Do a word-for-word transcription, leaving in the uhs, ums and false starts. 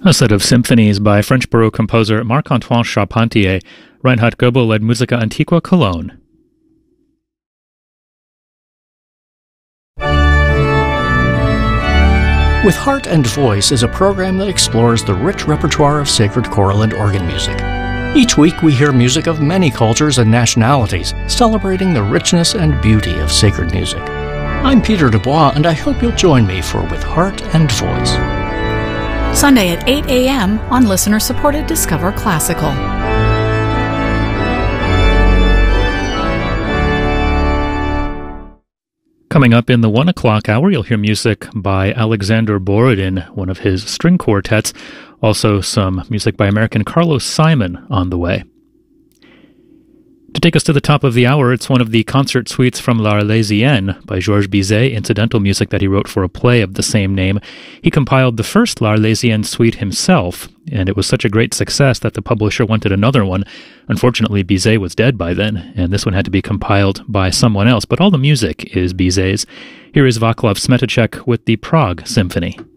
A set of symphonies by French Baroque composer Marc-Antoine Charpentier, Reinhard Goebel led Musica Antiqua Cologne. With Heart and Voice is a program that explores the rich repertoire of sacred choral and organ music. Each week we hear music of many cultures and nationalities, celebrating the richness and beauty of sacred music. I'm Peter Dubois, and I hope you'll join me for With Heart and Voice. Sunday at eight a.m. on listener-supported Discover Classical. Coming up in the one o'clock hour, you'll hear music by Alexander Borodin, one of his string quartets. Also some music by American Carlos Simon on the way. To take us to the top of the hour, it's one of the concert suites from L'Arlésienne by Georges Bizet, incidental music that he wrote for a play of the same name. He compiled the first L'Arlésienne suite himself, and it was such a great success that the publisher wanted another one. Unfortunately, Bizet was dead by then, and this one had to be compiled by someone else, but all the music is Bizet's. Here is Vaclav Smetacek with the Prague Symphony.